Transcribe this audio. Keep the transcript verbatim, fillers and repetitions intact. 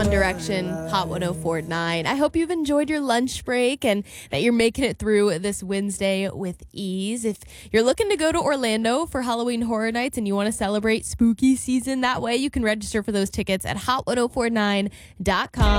One Direction, Hot one oh four point nine. I hope you've enjoyed your lunch break and that you're making it through this Wednesday with ease. If you're looking to go to Orlando for Halloween Horror Nights and you want to celebrate spooky season that way, you can register for those tickets at hot ten forty-nine dot com.